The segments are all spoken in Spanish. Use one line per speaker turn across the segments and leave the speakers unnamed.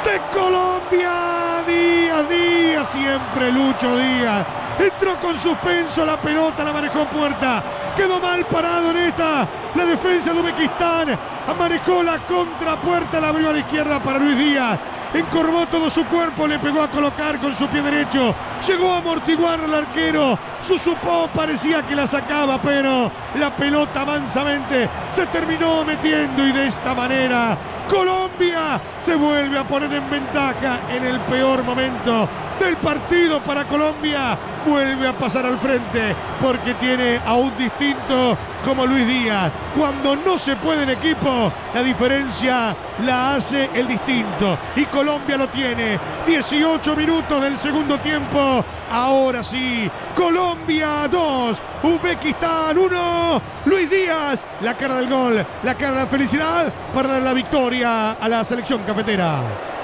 de Colombia. Díaz, siempre Lucho Díaz. Entró con suspenso la pelota, la manejó Puerta. Quedó mal parado en esta. La defensa de Uzbekistán manejó la contrapuerta, la abrió a la izquierda para Luis Díaz. Encorvó todo su cuerpo, le pegó a colocar con su pie derecho. Llegó a amortiguar al arquero. Susupó, parecía que la sacaba, pero la pelota mansamente se terminó metiendo y de esta manera Colombia se vuelve a poner en ventaja en el peor momento del partido para Colombia. Vuelve a pasar al frente porque tiene a un distinto como Luis Díaz. Cuando no se puede en equipo, la diferencia la hace el distinto. Y Colombia lo tiene. 18 minutos del segundo tiempo. Ahora sí, Colombia 2, Uzbekistán 1. Luis Díaz, la cara del gol, la cara de la felicidad para dar la victoria a la selección cafetera.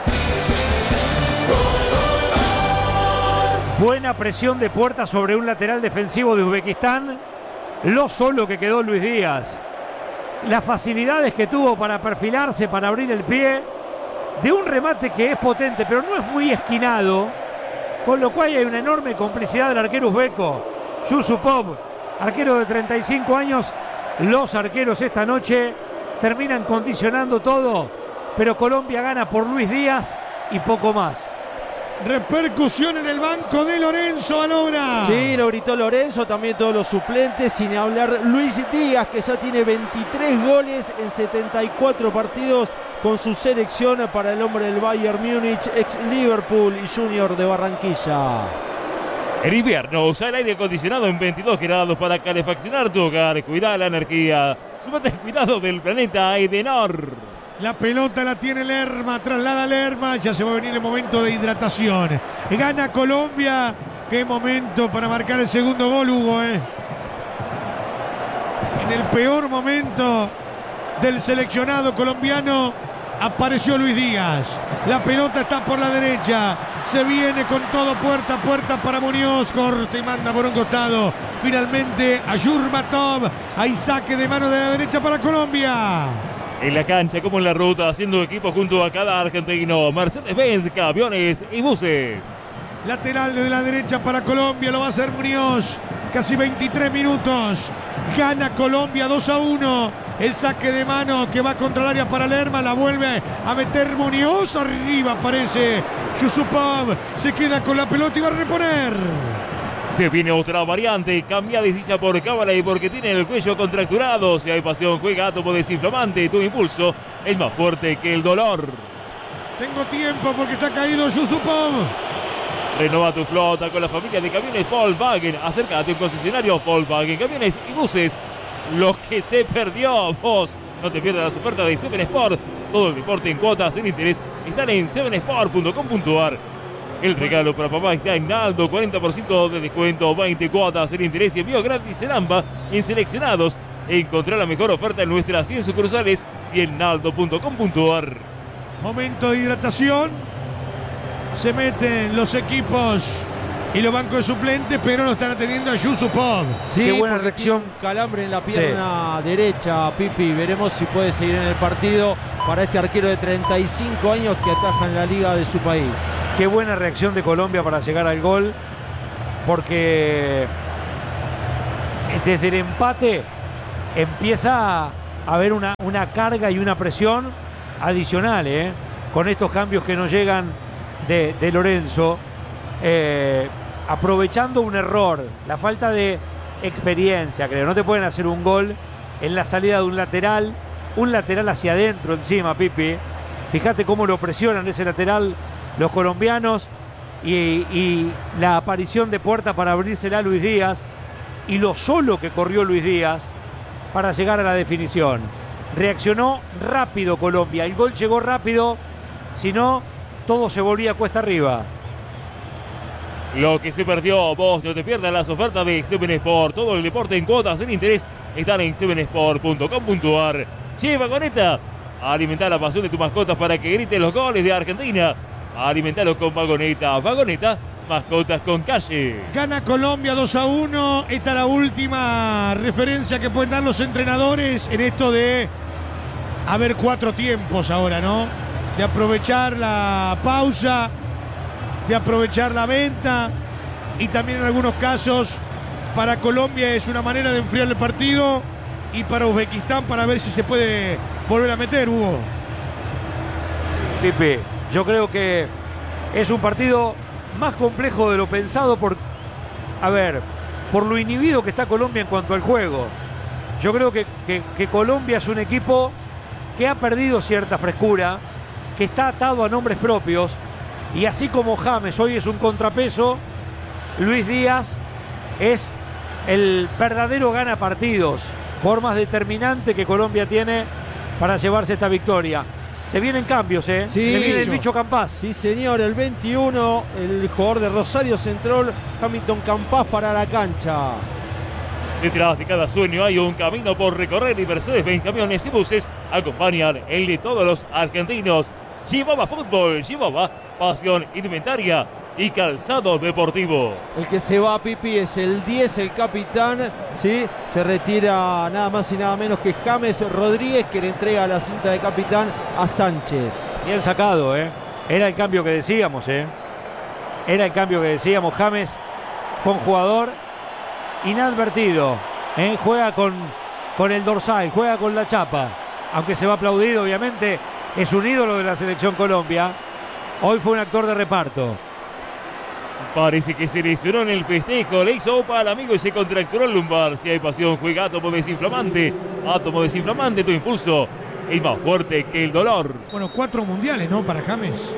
Buena presión de Puerta sobre un lateral defensivo de Uzbekistán. Lo solo que quedó Luis Díaz. Las facilidades que tuvo para perfilarse, para abrir el pie. De un remate que es potente, pero no es muy esquinado. Con lo cual hay una enorme complicidad del arquero uzbeco. Yusupov, arquero de 35 años. Los arqueros esta noche terminan condicionando todo. Pero Colombia gana por Luis Díaz y poco más.
Repercusión en el banco de Lorenzo Balobra.
Sí, lo gritó Lorenzo, también todos los suplentes, sin hablar Luis Díaz, que ya tiene 23 goles en 74 partidos con su selección, para el hombre del Bayern Múnich, ex Liverpool y Junior de Barranquilla.
En invierno usa el aire acondicionado en 22 grados para calefaccionar tu hogar. Cuida la energía. Súmate al cuidado del planeta Edenor.
La pelota la tiene Lerma, traslada a Lerma, ya se va a venir el momento de hidratación. Gana Colombia. Qué momento para marcar el segundo gol, Hugo. En el peor momento del seleccionado colombiano apareció Luis Díaz. La pelota está por la derecha. Se viene con todo Puerta para Muñoz. Corta y manda por un costado. Finalmente a Yurmatov. Hay saque de mano de la derecha para Colombia.
En la cancha como en la ruta, haciendo equipo junto a cada argentino. Mercedes-Benz, camiones y buses.
Lateral de la derecha para Colombia, lo va a hacer Muñoz. Casi 23 minutos. Gana Colombia 2-1. El saque de mano que va contra el área para Lerma. La vuelve a meter Muñoz. Arriba aparece Yusupov. Se queda con la pelota y va a reponer.
Se viene otra variante, cambia de silla por cábala y porque tiene el cuello contracturado. Si hay pasión, juega átomo desinflamante. Tu impulso es más fuerte que el dolor.
Tengo tiempo porque está caído Yusupov.
Renova tu flota con la familia de camiones Volkswagen. Acércate a un concesionario Volkswagen, camiones y buses. Lo que se perdió, vos. No te pierdas las ofertas de Seven Sport. Todo el deporte en cuotas sin interés están en sevensport.com.ar. El regalo para papá está en Naldo, 40% de descuento, 20 cuotas en interés y envío gratis en AMBA en seleccionados. Encontrá la mejor oferta en nuestras 100 sucursales y en naldo.com.ar.
Momento de hidratación. Se meten los equipos y los bancos de suplentes, pero no están atendiendo a Yusupov.
Sí,
qué buena
porque
reacción.
tiene un calambre en la pierna derecha, Pipi. Veremos si puede seguir en el partido para este arquero de 35 años que ataja en la liga de su país.
Qué buena reacción de Colombia para llegar al gol, porque desde el empate empieza a haber una carga y una presión adicional, con estos cambios que nos llegan de Lorenzo, aprovechando un error, la falta de experiencia, creo. No te pueden hacer un gol en la salida de un lateral hacia adentro encima, Pipi. Fíjate cómo lo presionan ese lateral los colombianos y la aparición de Puerta para abrírsela a Luis Díaz y lo solo que corrió Luis Díaz para llegar a la definición. Reaccionó rápido Colombia, el gol llegó rápido, si no, todo se volvía cuesta arriba.
Lo que se perdió, vos no te pierdas las ofertas de Seven Sport. Todo el deporte en cuotas sin interés están en sevensport.com.ar. Che, Vagoneta, alimenta la pasión de tus mascotas para que griten los goles de Argentina. Alimentalo con Vagoneta. Vagoneta, mascotas con calle.
Gana Colombia 2-1. Esta es la última referencia que pueden dar los entrenadores en esto de haber 4 tiempos ahora, ¿no? de aprovechar la pausa, de aprovechar la venta, y también en algunos casos para Colombia es una manera de enfriar el partido, y para Uzbekistán para ver si se puede volver a meter, Hugo.
Pipe, yo creo que es un partido más complejo de lo pensado por lo inhibido que está Colombia en cuanto al juego. Yo creo que Colombia es un equipo que ha perdido cierta frescura, que está atado a nombres propios, y así como James hoy es un contrapeso, Luis Díaz es el verdadero gana partidos, por más determinante que Colombia tiene para llevarse esta victoria. Se vienen cambios, ¿eh?
Sí,
se viene el bicho Campás.
Sí, señor, el 21, el jugador de Rosario Central, Hamilton Campás, para la cancha.
Detrás de cada sueño hay un camino por recorrer, y Mercedes-Benz Camiones y Buses acompañan el de todos los argentinos. Chihuahua Fútbol, Chihuahua, pasión, indumentaria y calzado deportivo.
El que se va a Pipi es el 10, el capitán, ¿sí? Se retira nada más y nada menos que James Rodríguez, que le entrega la cinta de capitán a Sánchez.
Bien sacado, ¿eh? Era el cambio que decíamos, ¿eh? Era el cambio que decíamos. James fue un jugador inadvertido, ¿eh? Juega con el dorsal, juega con la chapa. Aunque se va aplaudido, obviamente, es un ídolo de la selección Colombia. Hoy fue un actor de reparto.
Parece que se lesionó en el festejo, le hizo opa al amigo y se contracturó el lumbar. Si hay pasión, juega Átomo Desinflamante. Átomo Desinflamante, tu impulso es más fuerte que el dolor.
Bueno, 4 mundiales, ¿no? Para James.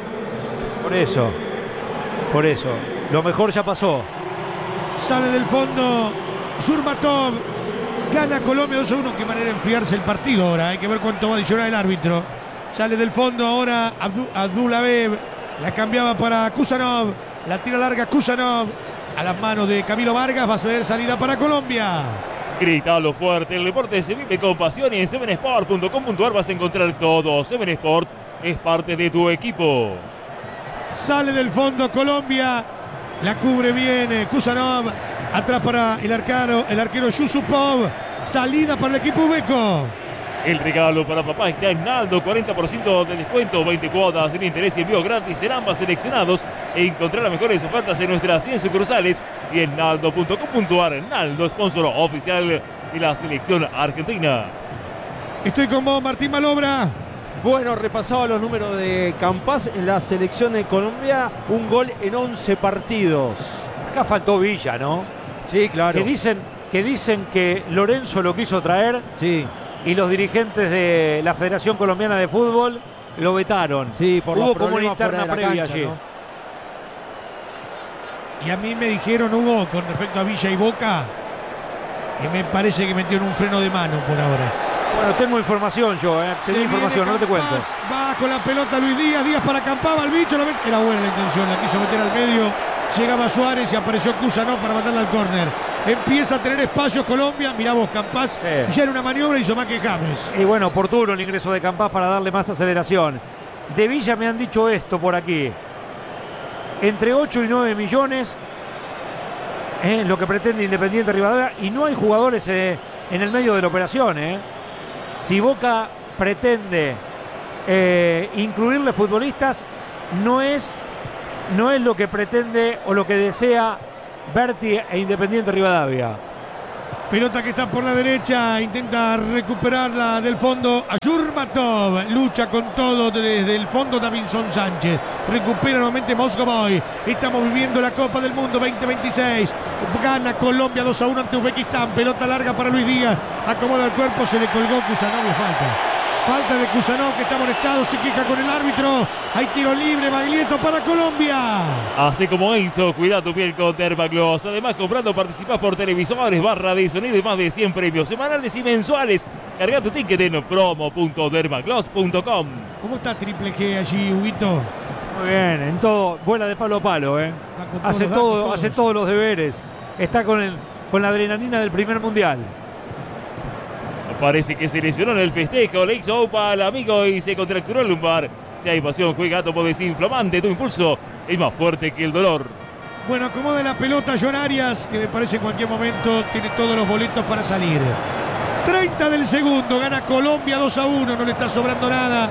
Por eso. Lo mejor ya pasó.
Sale del fondo Zurmatov. Gana Colombia 2-1. Qué manera de enfriarse el partido ahora. Hay que ver cuánto va a adicionar el árbitro. Sale del fondo ahora Abdulabev. La cambiaba para Kusanov. La tira larga Kusanov a las manos de Camilo Vargas. Va a ser salida para Colombia.
Grítalo fuerte, el deporte se vive con pasión, y en 7sport.com.ar vas a encontrar todo. 7 Sport es parte de tu equipo.
Sale del fondo Colombia. La cubre bien Kusanov. Atrás para el arquero Yusupov. Salida para el equipo uzbeco.
El regalo para papá está en Naldo, 40% de descuento, 20 cuotas sin interés y envío gratis en ambas seleccionados. E encontrar las mejores ofertas en nuestras 100 sucursales y en naldo.com.ar. Naldo, sponsor oficial de la selección argentina.
Estoy con vos, Martín Malobra.
Bueno, repasaba los números de Campás en la selección de Colombia. Un gol en 11 partidos.
Acá faltó Villa, ¿no?
Sí, claro.
Que dicen que Lorenzo lo quiso traer.
Sí.
Y los dirigentes de la Federación Colombiana de Fútbol lo vetaron.
Sí, por
Hubo
los
como una
problemas fuera
interna
de la
previa
cancha,
allí.
¿no?
Y a mí me dijeron, Hugo, con respecto a Villa y Boca, que me parece que metieron un freno de mano por ahora.
Bueno, tengo información yo, accedí a información, no te cuento.
Va con la pelota Luis Díaz, Díaz para Campá, va el bicho, era buena la intención, la quiso meter al medio, llegaba Suárez y apareció Kusanov para mandarla al córner. Empieza a tener espacio Colombia, mirá vos, Campás,
sí.
Ya era una maniobra y hizo más que James.
Y bueno, oportuno el ingreso de Campás para darle más aceleración. De Villa me han dicho esto por aquí. Entre 8 y 9 millones lo que pretende Independiente Rivadavia, y no hay jugadores en el medio de la operación. Si Boca pretende incluirle futbolistas, no es lo que pretende o lo que desea Berti e Independiente Rivadavia.
Pelota que está por la derecha, intenta recuperarla del fondo a Yurmatov, lucha con todo desde el fondo Davinson Sánchez, recupera nuevamente Moscovoy. Estamos viviendo la Copa del Mundo 2026, gana Colombia 2-1 ante Uzbekistán, pelota larga para Luis Díaz, acomoda el cuerpo, se le colgó Kusanov y falta de Kusanov, que está molestado, se queja con el árbitro. Hay tiro libre, Baglietto para Colombia.
Así como Enzo, cuida tu piel con Dermagloss. Además, comprando participás por televisores, barra de sonido y más de 100 premios semanales y mensuales. Carga tu ticket en promo.dermagloss.com.
¿Cómo está Triple G allí, Huguito?
Muy bien, en todo, vuela de palo a palo, hace todos los deberes. Está con la adrenalina del primer mundial.
Parece que se lesionó en el festejo, le hizo opa al amigo y se contracturó el lumbar. Si hay pasión, juega Átomo Desinflamante, tu impulso es más fuerte que el dolor.
Bueno, acomoda la pelota John Arias, que me parece en cualquier momento tiene todos los boletos para salir. 30 del segundo, gana Colombia 2-1, no le está sobrando nada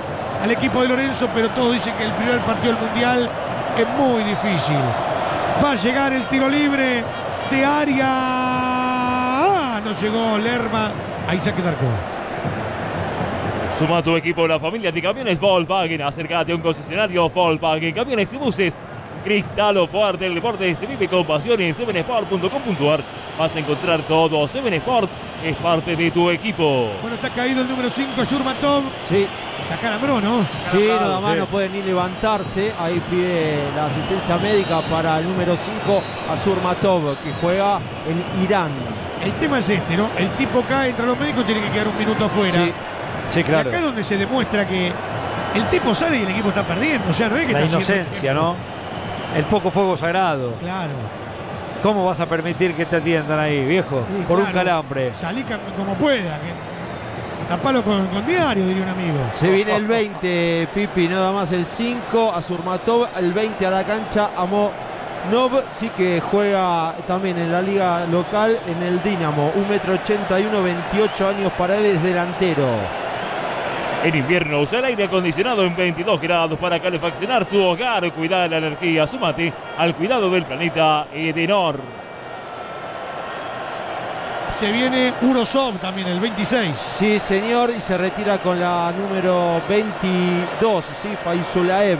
al equipo de Lorenzo, pero todos dicen que el primer partido del Mundial es muy difícil. Va a llegar el tiro libre de área. No llegó Lerma. Ahí saque de arco.
Suma a tu equipo la familia de camiones Volkswagen. Acércate a un concesionario Volkswagen. Camiones y buses. Cristalo Fuerte. El deporte se vive con pasión en 7sport.com.ar. Vas a encontrar todo. 7 Sport es parte de tu equipo.
Bueno, está caído el número 5, Yurmatov.
Sí.
Saca la mano, ¿no?
Sí, nada más no puede ni levantarse. Ahí pide la asistencia médica para el número 5, Azurmatov, que juega en Irán.
El tema es este, ¿no? El tipo cae, entra los médicos, tiene que quedar un minuto afuera.
Sí, claro.
Y acá es donde se demuestra que el tipo sale y el equipo está perdiendo. O sea, no es que
la
está
inocencia, ¿no? El poco fuego sagrado.
Claro.
¿Cómo vas a permitir que te atiendan ahí, viejo?
Sí,
por
claro.
un calambre.
Salí como pueda. Tapalo con diario, diría un amigo.
Se viene el 20, Pipi, nada más el 5, Azurmatov, el 20 a la cancha, Amonov, sí que juega también en la liga local en el Dinamo, 1,81 m, 28 años para él, es delantero.
En invierno usa el aire acondicionado en 22 grados para calefaccionar tu hogar. Cuida la energía. Súmate al cuidado del planeta Edenor.
Se viene Urosov también, el 26.
Sí, señor, y se retira con la número 22, sí, Faisulaev.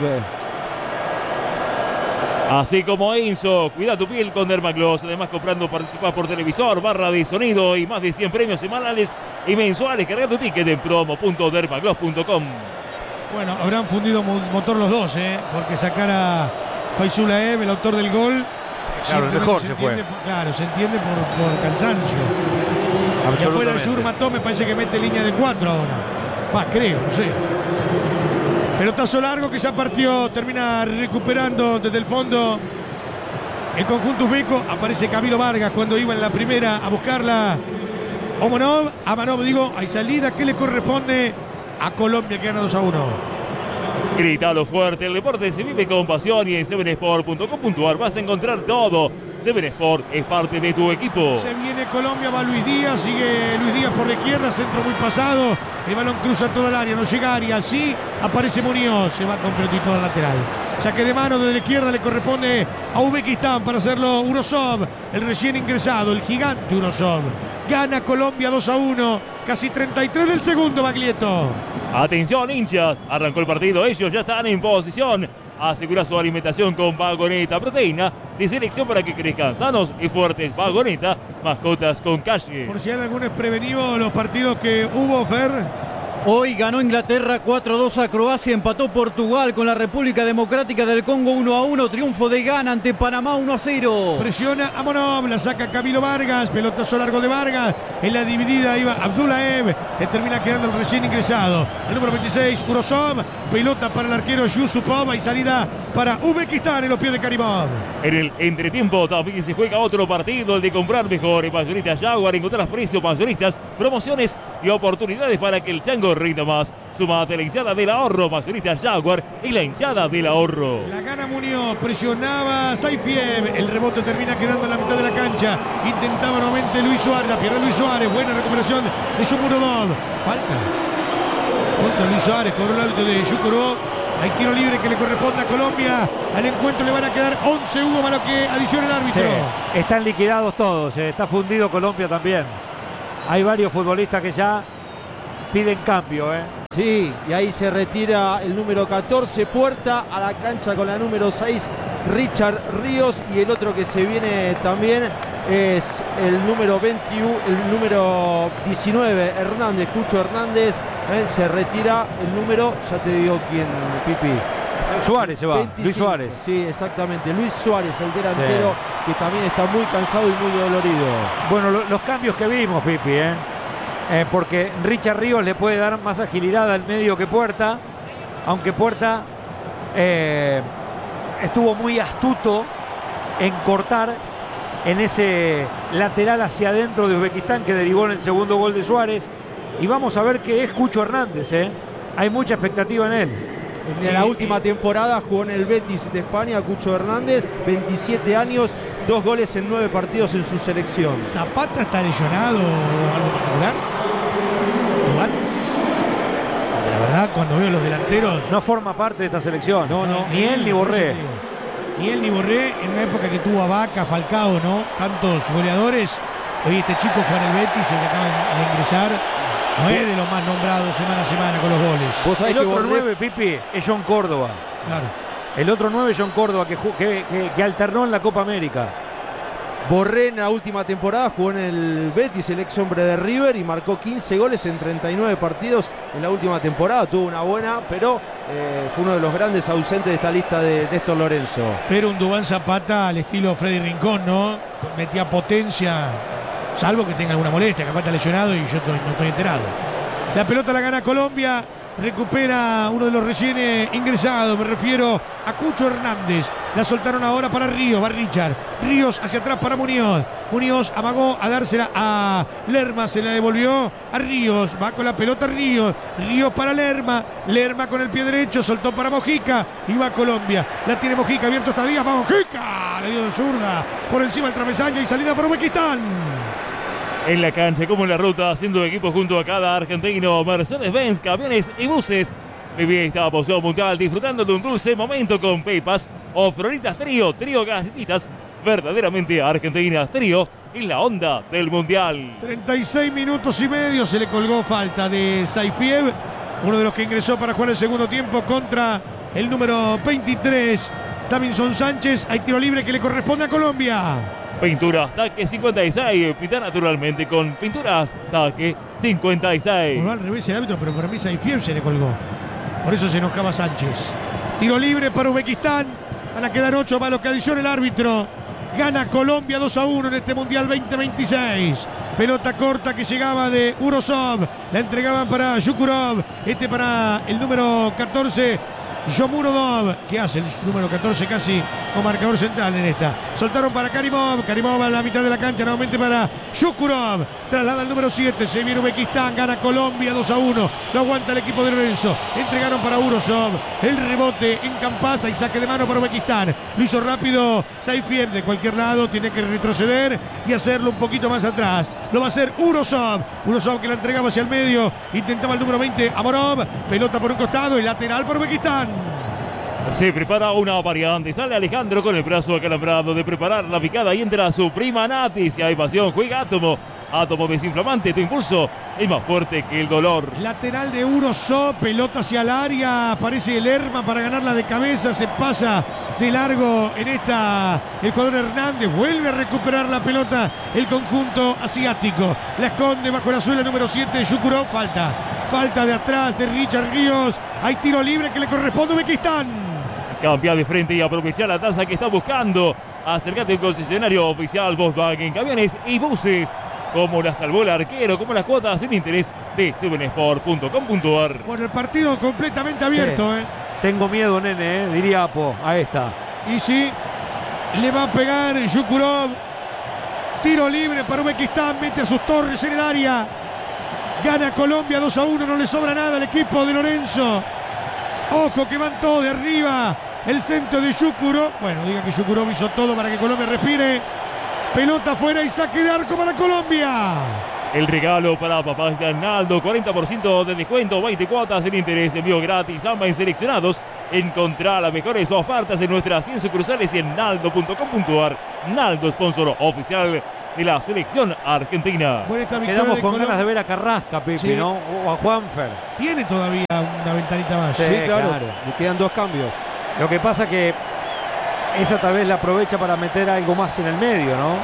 Así como Enzo, cuida tu piel con Dermagloss. Además, comprando participás por televisor, barra de sonido y más de 100 premios semanales y mensuales. Carga tu ticket en promo.dermagloss.com.
Bueno, habrán fundido motor los dos, porque sacar a Faisulaev, el autor del gol,
claro, el mejor se fue.
Claro, se entiende por cansancio. Y afuera Yurmatov me parece que mete línea de 4 ahora. Va, creo, no sé. Pelotazo largo que ya partió, termina recuperando desde el fondo el conjunto uzbeco. Aparece Camilo Vargas cuando iba en la primera a buscarla. Amanov, hay salida que le corresponde a Colombia, que gana 2-1.
Grítalo fuerte, el deporte se vive con pasión y en 7sport.com.ar vas a encontrar todo. 7 Sport es parte de tu equipo.
Se viene Colombia, va Luis Díaz, sigue Luis Díaz por la izquierda, centro muy pasado, el balón cruza toda el área, no llega a área, sí, aparece Muñoz, se va completito al lateral. Saque de mano desde la izquierda le corresponde a Uzbekistán para hacerlo Urosov, el recién ingresado, el gigante Urosov. Gana Colombia 2-1, casi 33 del segundo, Baglietto.
Atención, hinchas, arrancó el partido, ellos ya están en posición. Asegura su alimentación con Vagoneta, proteína de selección para que crezcan sanos y fuertes. Vagoneta, mascotas con calle.
Por si hay algún desprevenido, los partidos que hubo, Fer.
Hoy ganó Inglaterra 4-2 a Croacia, empató Portugal con la República Democrática del Congo 1-1, triunfo de Ghana ante Panamá 1-0.
Presiona Amonov, la saca Camilo Vargas, pelotazo largo de Vargas, en la dividida iba Abdullaev, que termina quedando el recién ingresado. El número 26, Urosov, pelota para el arquero Yusupov y salida para Uzbekistán en los pies de Karimov.
En el entretiempo también se juega otro partido, el de comprar mejor. Mayoristas Jaguar, encontrar precios mayoristas, promociones y oportunidades para que el chango rinda más. Sumate a la hinchada del ahorro, Mayoristas Jaguar y la hinchada del ahorro.
La gana Muñoz, presionaba Saifiev, el rebote termina quedando en la mitad de la cancha. Intentaba nuevamente Luis Suárez, la pierde Luis Suárez, buena recuperación de Yukurodov. Falta contra Luis Suárez, cobró el hábito de Yukurodov. Hay tiro libre que le corresponde a Colombia. Al encuentro le van a quedar 11, Hugo, malo que adiciona el árbitro.
Sí, están liquidados todos, está fundido Colombia también. Hay varios futbolistas que ya piden cambio.
Sí, y ahí se retira el número 14, Puerta, a la cancha con la número 6, Richard Ríos, y el otro que se viene también es el número 21, el número 19, Hernández, Cucho Hernández. Se retira el número, ya te digo quién, Pipi.
Suárez se va,
25.
Luis Suárez.
Sí, exactamente, Luis Suárez, el delantero, sí, que también está muy cansado y muy dolorido.
Bueno, los cambios que vimos, Pipi, porque Richard Ríos le puede dar más agilidad al medio que Puerta, aunque Puerta estuvo muy astuto en cortar en ese lateral hacia adentro de Uzbekistán que derivó en el segundo gol de Suárez. Y vamos a ver qué es Cucho Hernández. Hay mucha expectativa en él.
En la última temporada jugó en el Betis de España, Cucho Hernández, 27 años, 2 goles en 9 partidos en su selección.
¿Zapata está lesionado o algo particular? ¿Igual? La verdad, cuando veo los delanteros.
No forma parte de esta selección.
No.
Ni él ni Borré.
Ni él ni Borré, en una época que tuvo a Vaca, Falcao, ¿no? Tantos goleadores. Hoy este chico Juan el Betis, el que acaba de ingresar, no es de los más nombrados semana a semana con los goles.
Vos sabés
El
que
otro
Borré
9, Pipi, es John Córdoba.
Claro.
El otro 9, John Córdoba, que alternó en la Copa América.
Borré en la última temporada jugó en el Betis, el ex hombre de River, y marcó 15 goles en 39 partidos en la última temporada. Tuvo una buena, pero fue uno de los grandes ausentes de esta lista de Néstor Lorenzo.
Pero un Duván Zapata al estilo Freddy Rincón, ¿no? Metía potencia, salvo que tenga alguna molestia, capaz está lesionado y yo no estoy enterado. La pelota la gana Colombia. Recupera uno de los recién ingresados, me refiero a Cucho Hernández. La soltaron ahora para Ríos, va Richard. Ríos hacia atrás para Muñoz. Muñoz amagó a dársela a Lerma, se la devolvió a Ríos. Va con la pelota Ríos. Ríos para Lerma. Lerma con el pie derecho, soltó para Mojica y va a Colombia. La tiene Mojica, abierto hasta Díaz, va Mojica. Le dio de zurda por encima del travesaño y salida para Uzbekistán.
En la cancha como en la ruta, haciendo equipo junto a cada argentino. Mercedes-Benz, camiones y buses. Viví esta emoción mundial disfrutando de un dulce momento con Pepas o Floritas Trío galletitas verdaderamente argentinas. Trío en la onda del mundial.
36 minutos y medio, se le colgó falta de Saifiev, uno de los que ingresó para jugar el segundo tiempo contra el número 23, Davinson Sánchez. Hay tiro libre que le corresponde a Colombia.
Pinturas Taque 56, pinta naturalmente con Pinturas Taque 56.
Bueno, al revés el árbitro, pero para mí Saifiev se le colgó. Por eso se enojaba Sánchez. Tiro libre para Uzbekistán. Van a quedar 8 para lo que adiciona el árbitro. Gana Colombia 2-1 en este Mundial 2026. Pelota corta que llegaba de Urosov. La entregaban para Yukurov. Este para el número 14. Yomurodov, que hace el número 14 casi como marcador central en esta. Soltaron para Karimov. Karimov a la mitad de la cancha, nuevamente para Yukurov. Traslada el número 7. Se viene Uzbekistán. Gana Colombia 2-1. Lo aguanta el equipo de Lorenzo. Entregaron para Urosov. El rebote en Campasa y saque de mano para Uzbekistán. Lo hizo rápido Saifiev. De cualquier lado tiene que retroceder y hacerlo un poquito más atrás. Lo va a hacer Urosov. Urosov que la entregaba hacia el medio. Intentaba el número 20 Amorov. Pelota por un costado y lateral para Uzbekistán.
Se prepara una variante. Sale Alejandro con el brazo acalambrado de preparar la picada y entra su prima Nati. Si hay pasión, juega Átomo. Átomo desinflamante, tu impulso es más fuerte que el dolor.
Lateral de Urosov, pelota hacia el área. Aparece Lerma para ganarla de cabeza. Se pasa de largo en esta el jugador Hernández. Vuelve a recuperar la pelota el conjunto asiático. La esconde bajo la suela número 7 Yukurov. Falta de atrás de Richard Ríos. Hay tiro libre que le corresponde a Uzbekistán.
Cambia de frente y aprovecha la tasa que está buscando. Acércate al concesionario oficial Volkswagen, camiones y buses. Como la salvó el arquero, como las cuotas en interés de 7sport.com.ar.
Bueno, el partido completamente abierto.
Sí. Tengo miedo, nene, diría Apo, a esta.
Y sí, le va a pegar Yukurov. Tiro libre para Uzbekistán, mete a sus torres en el área. Gana Colombia 2-1, no le sobra nada al equipo de Lorenzo. Ojo que van todos de arriba. El centro de Yukurov. Bueno, diga que Yukurov hizo todo para que Colombia respire. Pelota afuera y saque de arco para Colombia.
El regalo para papá de Arnaldo, 40% de descuento, 20 cuotas en interés, envío gratis, ambas en seleccionados. Encontrá las mejores ofertas en nuestras 100 sucursales y en naldo.com.ar. Naldo, sponsor oficial de la selección argentina.
Bueno, esta victoria
Quedamos
de
con
Colombia.
ganas de ver a Carrasca, Pipi,
Sí.
¿no? O a Juanfer.
Tiene todavía una ventanita más.
Sí.
Sí, claro.
claro.
Le quedan 2 cambios.
Lo que pasa que esa tal vez la aprovecha para meter algo más en el medio, ¿no?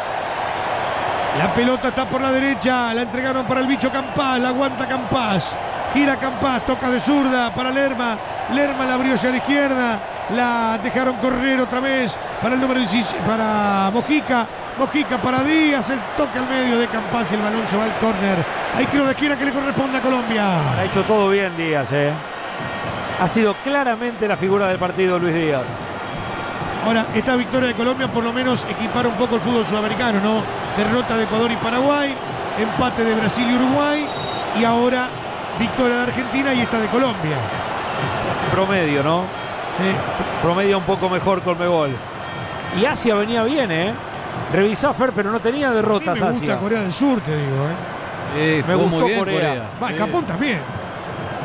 La pelota está por la derecha, la entregaron para el bicho Campás, la aguanta Campás, gira Campás, toca de zurda para Lerma, Lerma la abrió hacia la izquierda, la dejaron correr otra vez para el número 16, para Mojica, Mojica para Díaz, el toque al medio de Campás y el balón se va al córner. Hay tiro de esquina que le corresponde a Colombia.
Ha hecho todo bien Díaz, ¿eh? Ha sido claramente la figura del partido Luis Díaz.
Ahora, esta victoria de Colombia por lo menos equipara un poco el fútbol sudamericano, ¿no? Derrota de Ecuador y Paraguay, empate de Brasil y Uruguay y ahora victoria de Argentina y esta de Colombia.
Promedio, ¿no?
Sí.
Promedio un poco mejor Conmebol. Y Asia venía bien, ¿eh? Revisá, Fer, pero no tenía
A mí
derrotas
me gusta
Asia.
Corea del Sur, te digo, ¿eh?
Me
jugó
gustó
muy bien
Corea.
Va, Japón también.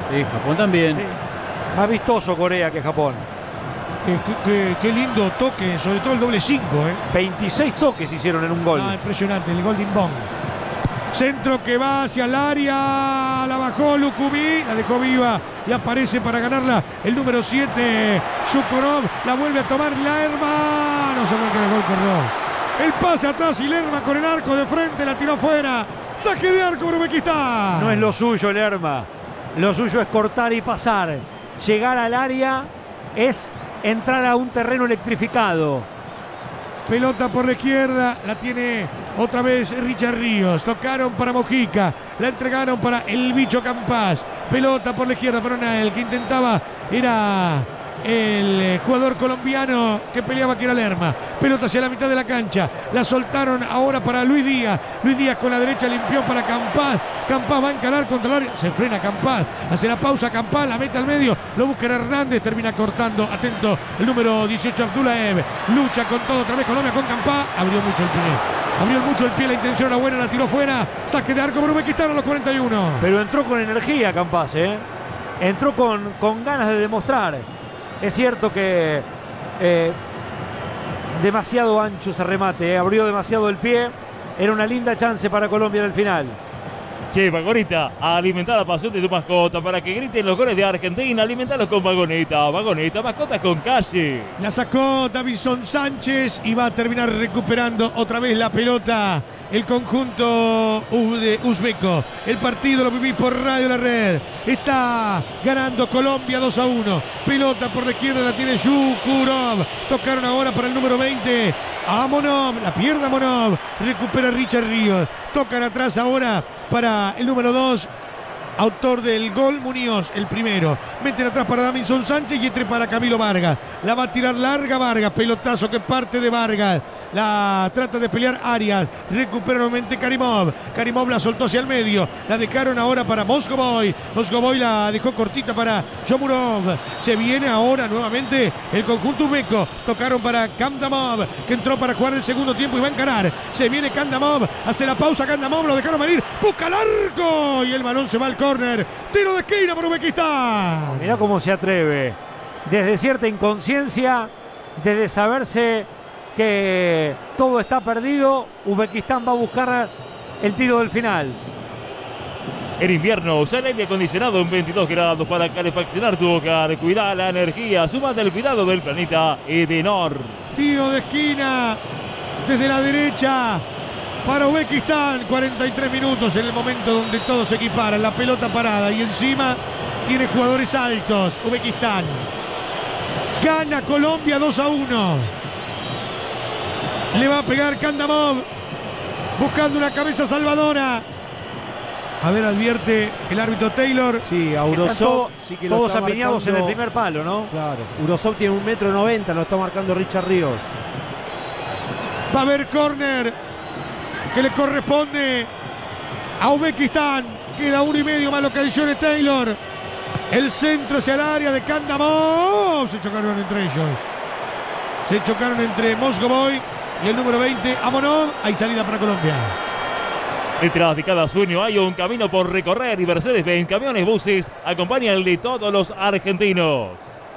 Sí, Japón también.
Sí. Más vistoso Corea que Japón.
Qué lindo toque, sobre todo el doble 5.
26 toques hicieron en un gol.
Impresionante, el Golden Bong. Centro que va hacia el área, la bajó Lukumi, la dejó viva y aparece para ganarla el número 7, Shukurov, la vuelve a tomar Lerma, no se marca el gol, corrió. El pase atrás y Lerma con el arco de frente, la tiró afuera, saque de arco para Uzbekistán.
No es lo suyo Lerma, lo suyo es cortar y pasar, llegar al área es entrar a un terreno electrificado.
Pelota por la izquierda, la tiene otra vez Richard Ríos. Tocaron para Mojica, la entregaron para el bicho Campás. Pelota por la izquierda para el que intentaba era el jugador colombiano que peleaba, que era Lerma. Pelota hacia la mitad de la cancha, la soltaron ahora para Luis Díaz. Luis Díaz con la derecha limpió para Campás. Campás va a encarar contra el área, se frena Campás, hace la pausa Campás, la mete al medio, lo busca Hernández, termina cortando, atento el número 18 Abdullaev, lucha con todo otra vez Colombia con Campás, abrió mucho el pie, la intención era buena, la tiró fuera, saque de arco para Uzbekistán a los 41.
Pero entró con energía Campás, entró con ganas de demostrar. Es cierto que demasiado ancho ese remate, abrió demasiado el pie, era una linda chance para Colombia en el final.
Che, Vagoneta, alimenta la pasión de tu mascota para que griten los goles de Argentina. Alimentalos con Vagoneta. Vagoneta, mascotas con calle.
La sacó Davinson Sánchez y va a terminar recuperando otra vez la pelota el conjunto uzbeco. El partido lo viví por Radio La Red. Está ganando Colombia 2-1. Pelota por la izquierda la tiene Shukurov. Tocaron ahora para el número 20. Amonov, la pierde Amonov. Recupera Richard Ríos. Tocan atrás ahora para el número 2. Autor del gol, Muñoz, el primero. Meten atrás para Davinson Sánchez y entre para Camilo Vargas. La va a tirar larga Vargas. Pelotazo que parte de Vargas. La trata de pelear Arias. Recupera nuevamente Karimov. Karimov la soltó hacia el medio. La dejaron ahora para Moscovoy. Moscovoy la dejó cortita para Yomurov. Se viene ahora nuevamente el conjunto uzbeco. Tocaron para Kandamov, que entró para jugar el segundo tiempo y va a encarar. Se viene Kandamov. Hace la pausa Kandamov. Lo dejaron venir. Busca el arco. Y el balón se va al córner. Tiro de esquina para Uzbekistán.
Mirá cómo se atreve. Desde cierta inconsciencia, desde saberse que todo está perdido, Uzbekistán va a buscar el tiro del final.
En invierno, usa el aire acondicionado en 22 grados para calefaccionar tu hogar. Cuida la energía, súmate al cuidado del planeta Edenor.
Tiro de esquina desde la derecha para Uzbekistán. 43 minutos en el momento donde todos se equiparan. La pelota parada y encima tiene jugadores altos. Uzbekistán gana Colombia 2-1. Le va a pegar Kandamov buscando una cabeza salvadora. A ver, advierte el árbitro Taylor.
Sí, a Urosov sí que lo
todos
está
apiñados
marcando.
en el primer palo, ¿no?
Claro, Urosov tiene 1,90 m, lo está marcando Richard Ríos.
Va a haber córner que le corresponde a Uzbekistán. Queda 1,5 más lo que adicione Taylor. El centro hacia el área de Kandamov. Se chocaron entre ellos. Se chocaron entre Moscovoy y el número 20, Amonov. Hay salida para Colombia.
Detrás de cada sueño hay un camino por recorrer y Mercedes-Benz Camiones Buses acompaña el de todos los argentinos.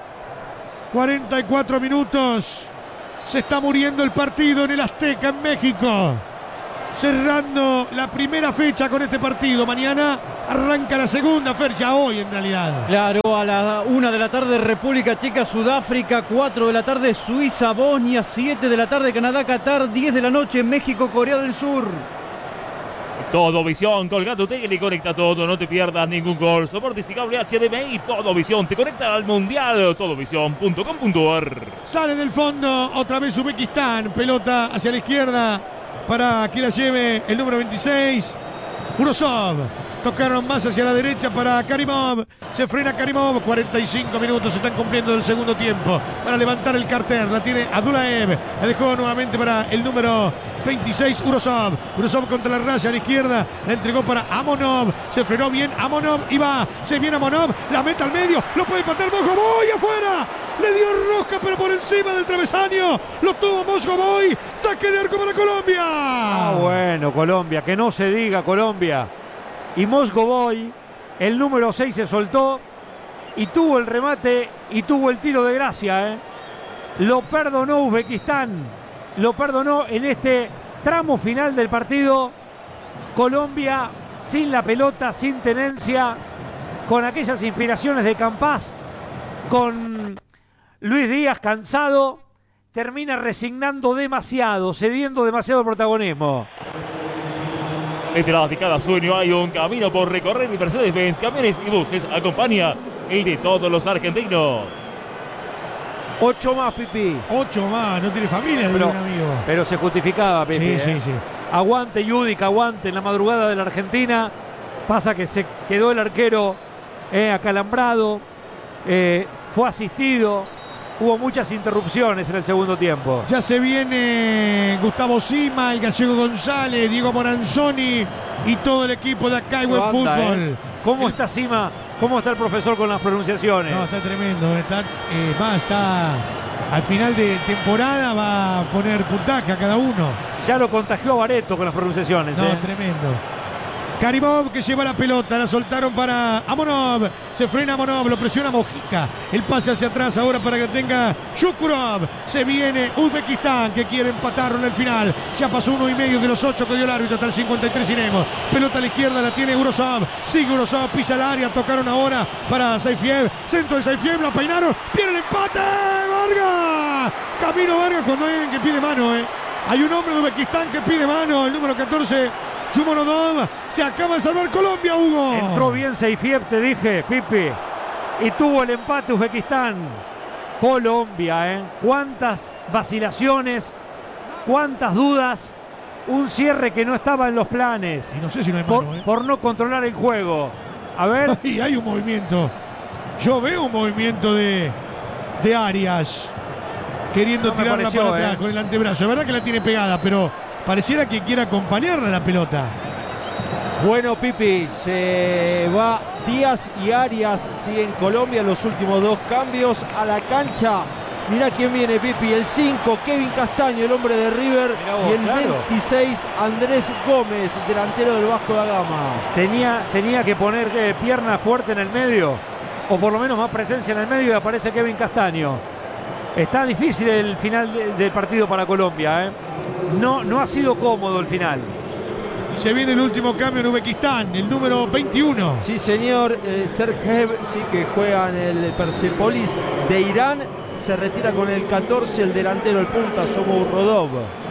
44 minutos. Se está muriendo el partido en el Azteca, en México. Cerrando la primera fecha con este partido. Mañana arranca la segunda fecha, hoy en realidad.
Claro, a la 1 de la tarde República Checa, Sudáfrica, 4 de la tarde Suiza, Bosnia, 7 de la tarde Canadá, Qatar, 10 de la noche México, Corea del Sur.
Todo Visión, colga tu tele y conecta todo, no te pierdas ningún gol. Soporte y cable HDMI, Todo Visión te conecta al Mundial, todovisión.com.ar.
Sale del fondo otra vez Uzbekistán, pelota hacia la izquierda para que la lleve el número 26, Urosov. Tocaron más hacia la derecha para Karimov. Se frena Karimov. 45 minutos se están cumpliendo del segundo tiempo. Para levantar el carter. La tiene Abdullaev. La dejó nuevamente para el número 26, Urosov. Urosov contra la raya a la izquierda. La entregó para Amonov. Se frenó bien Amonov. Y va. Se viene Amonov. La mete al medio. Lo puede patear Moscovoy afuera. Le dio rosca pero por encima del travesaño. Lo tuvo Moscovoy. Saque de arco para Colombia.
Ah, bueno, Colombia. Que no se diga Colombia. Y Moscovoy El número 6 se soltó y tuvo el remate y tuvo el tiro de gracia. Lo perdonó Uzbekistán. Lo perdonó en este tramo final del partido. Colombia sin la pelota, sin tenencia, con aquellas inspiraciones de Campás, con Luis Díaz cansado, termina resignando demasiado, cediendo demasiado protagonismo.
Detrás de cada sueño hay un camino por recorrer y Mercedes-Benz Camiones y Buses acompaña y de todos los argentinos.
8 más, Pipi.
8 más, no tiene familia, diría un amigo.
Pero se justificaba, Pepe.
Sí.
Aguante Yudica, aguante en la madrugada de la Argentina. Pasa que se quedó el arquero acalambrado, fue asistido. Hubo muchas interrupciones en el segundo tiempo.
Ya se viene Gustavo Sima, el gallego González, Diego Moranzoni y todo el equipo de acá y Buen Fútbol.
¿Cómo está Sima? ¿Cómo está el profesor con las pronunciaciones?
No, está tremendo. Está al final de temporada, va a poner puntaje a cada uno.
Ya lo contagió a Bareto con las pronunciaciones.
No, tremendo. Karimov que lleva la pelota, la soltaron para Amonov, se frena Amonov, lo presiona Mojica, el pase hacia atrás ahora para que tenga Shukurov, se viene Uzbekistán que quiere empatarlo en el final, ya pasó 1,5 de los 8 que dio el árbitro, hasta el 53 iremos, pelota a la izquierda la tiene Urosov, sigue Urosov, pisa el área, tocaron ahora para Saifiev, centro de Saifiev, la peinaron, pierde el empate, Vargas, Camino Vargas cuando hay alguien que pide mano, hay un hombre de Uzbekistán que pide mano, el número 14, Shumonodov, se acaba de salvar Colombia, Hugo.
Entró bien Saifiev, te dije, Pipi. Y tuvo el empate Uzbekistán. Colombia, cuántas vacilaciones, cuántas dudas. Un cierre que no estaba en los planes.
Y no sé si no hay mano,
por no controlar el juego. A ver.
Ay, hay un movimiento. Yo veo un movimiento de Arias. Queriendo tirarla para atrás con el antebrazo. Es verdad que la tiene pegada, pero pareciera que quiere acompañarla la pelota.
Bueno, Pipi, se va Díaz y Arias, siguen Colombia los últimos 2 cambios a la cancha. Mirá quién viene, Pipi, el 5, Kevin Castaño, el hombre de River, y el 26, Andrés Gómez, delantero del Vasco da Gama.
Tenía que poner pierna fuerte en el medio, o por lo menos más presencia en el medio, y aparece Kevin Castaño. Está difícil el final del partido para Colombia, No ha sido cómodo el final.
Se viene el último cambio en Uzbekistán, el número 21.
Sí, señor, Sergev, sí, que juega en el Persepolis de Irán. Se retira con el 14, el delantero, el punta, Somourrodov.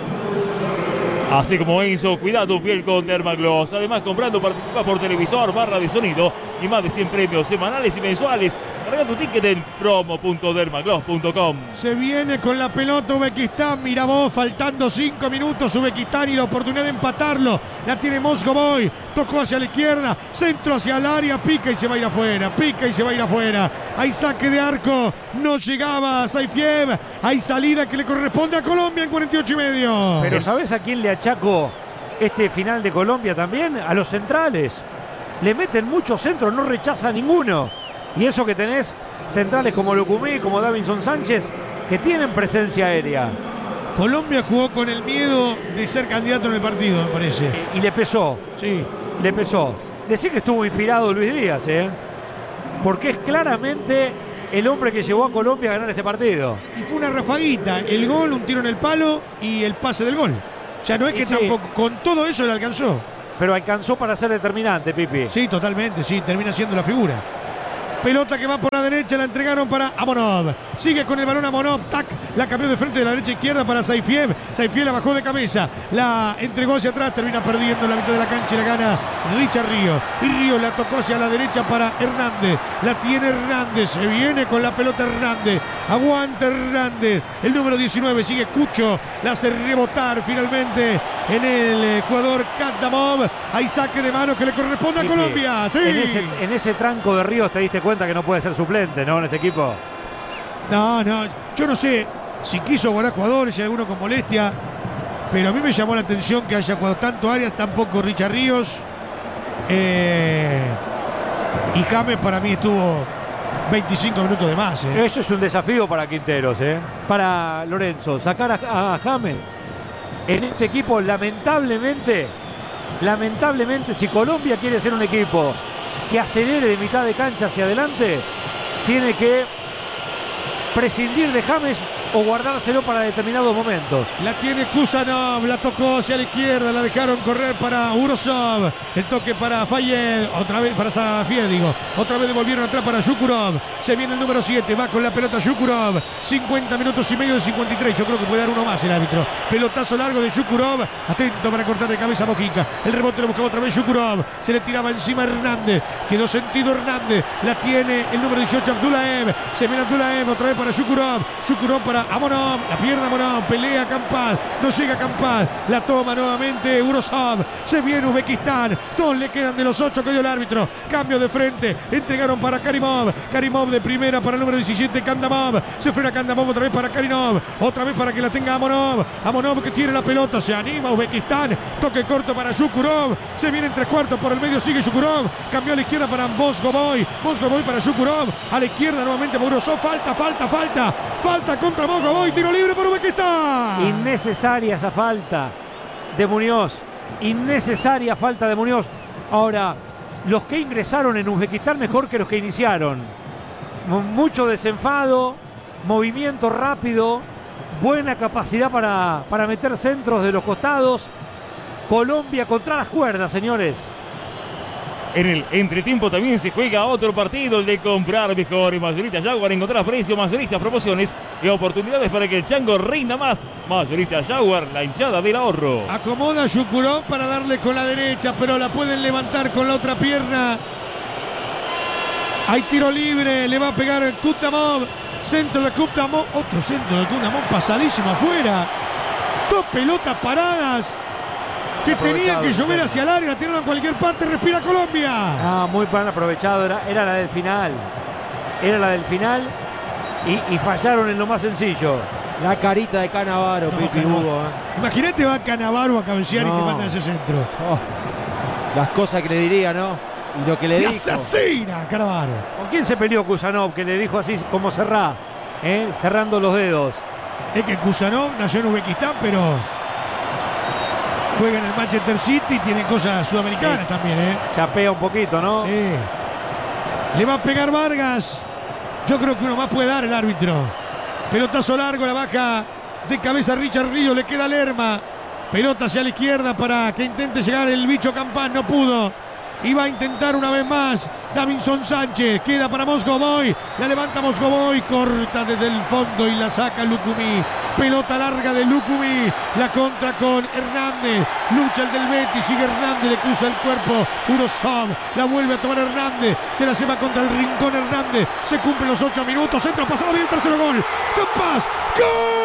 Así como hizo, cuida tu piel con Dermagloss. Además, comprando participa por televisor, barra de sonido y más de 100 premios semanales y mensuales. Carga tu ticket en promo.dermagloss.com.
Se viene con la pelota Uzbekistán. Mira vos, faltando 5 minutos Uzbekistán y la oportunidad de empatarlo. La tiene Moscovoy. Tocó hacia la izquierda. Centro hacia el área. Pica y se va a ir afuera. Pica y se va a ir afuera. Hay saque de arco. No llegaba Saifiev. Hay salida que le corresponde a Colombia en 48,5.
Pero ¿sabes a quién le achaco este final de Colombia también? A los centrales. Le meten muchos centros, no rechaza ninguno. Y eso que tenés centrales como Lucumí, como Davinson Sánchez, que tienen presencia aérea.
Colombia jugó con el miedo de ser candidato en el partido, me parece.
Y le pesó.
Sí.
Le pesó. Decir que estuvo inspirado Luis Díaz, porque es claramente el hombre que llevó a Colombia a ganar este partido.
Y fue una rafaguita, el gol, un tiro en el palo y el pase del gol. O sea, no es que tampoco, con todo eso le alcanzó.
Pero alcanzó para ser determinante, Pipi.
Sí, totalmente, sí, termina siendo la figura. Pelota que va por la derecha, la entregaron para Amonov. Sigue con el balón Amonov, tac, la cambió de frente de la derecha a izquierda para Saifiev. Saifiev la bajó de cabeza, la entregó hacia atrás, termina perdiendo en la mitad de la cancha y la gana Richard Ríos. Y Ríos la tocó hacia la derecha para Hernández. La tiene Hernández, se viene con la pelota Hernández. Aguanta Hernández, el número 19, sigue Cucho, la hace rebotar finalmente en el jugador Kadamov. Hay saque de mano que le corresponde a Colombia. Sí.
En ese tranco de Ríos te diste cuenta que no puede ser suplente, ¿no? En este equipo.
No, yo no sé si quiso guardar jugadores y alguno con molestia, pero a mí me llamó la atención que haya jugado tanto Arias, tampoco Richard Ríos. Y James para mí estuvo 25 minutos de más.
Eso es un desafío para Quinteros, para Lorenzo. Sacar a James en este equipo, lamentablemente, si Colombia quiere ser un equipo que acelere de mitad de cancha hacia adelante, tiene que prescindir de James o guardárselo para determinados momentos.
La tiene Kusanov, la tocó hacia la izquierda, la dejaron correr para Urosov, el toque para Fayed, otra vez para Safied, otra vez devolvieron atrás para Shukurov, se viene el número 7, va con la pelota Shukurov, 50 minutos y medio de 53, yo creo que puede dar uno más el árbitro, pelotazo largo de Shukurov, atento para cortar de cabeza a Mojica, el rebote lo buscaba otra vez Shukurov, se le tiraba encima Hernández, quedó sentido Hernández, la tiene el número 18 Abdullaev, se viene Abdullaev, otra vez para Shukurov, Shukurov para Amonov, la pierna Amonov, pelea Campaz, no llega Campaz, la toma nuevamente Urosov, se viene Uzbekistán, 2 le quedan de los 8 que dio el árbitro, cambio de frente, entregaron para Karimov, Karimov de primera para el número 17 Kandamov, se frena Kandamov otra vez para Karimov, otra vez para que la tenga Amonov, Amonov que tiene la pelota, se anima Uzbekistán, toque corto para Shukurov, se viene en 3/4 por el medio, sigue Shukurov, cambió a la izquierda para Mosgovoy para Shukurov, a la izquierda nuevamente para Urosov, falta contra Mosgovoy, tiro libre por Uzbekistán.
Innecesaria esa falta de Muñoz, innecesaria falta de Muñoz. Ahora, los que ingresaron en Uzbekistán mejor que los que iniciaron. Mucho desenfado, movimiento rápido, buena capacidad para meter centros de los costados. Colombia contra las cuerdas, señores.
En el entretiempo también se juega otro partido, el de comprar mejor. Y Mayorista Jaguar, encontrar precios, mayoristas, promociones y oportunidades para que el chango rinda más. Mayorista Jaguar, la hinchada del ahorro.
Acomoda Shukurov para darle con la derecha, pero la pueden levantar con la otra pierna. Hay tiro libre, le va a pegar el Kutamov. Centro de Kutamov, otro centro de Kutamov, pasadísimo afuera. 2 pelotas paradas. Que tenía que llover hacia el área, tirarlo en cualquier parte, respira Colombia.
Muy bien aprovechado, era la del final. Era la del final y fallaron en lo más sencillo.
La carita de Cannavaro, Pipi Hugo.
Imagínate va Cannavaro a cabecear y te manda ese centro.
Las cosas que le diría, ¿no? Y lo que le dijo.
¡Asesina, Cannavaro!
¿Con quién se peleó Kusanov que le dijo así como cerrá? Cerrando los dedos.
Es que Kusanov nació en Uzbekistán, pero juega en el Manchester City y tiene cosas sudamericanas también,
Chapea un poquito, ¿no?
Sí. Le va a pegar Vargas. Yo creo que uno más puede dar el árbitro. Pelotazo largo, la baja de cabeza Richard Ríos, le queda Lerma. Pelota hacia la izquierda para que intente llegar el bicho Campán, no pudo. Y va a intentar una vez más Davinson Sánchez, queda para Mosgovoy, la levanta Mosgovoy, corta desde el fondo y la saca Lukumi. Pelota larga de Lukumi, la contra con Hernández, lucha el del Betis, sigue Hernández, le cruza el cuerpo Urosov, la vuelve a tomar Hernández, se la lleva contra el rincón Hernández, se cumplen los 8 minutos, centro pasado, viene el tercero gol, Campaz, ¡gol!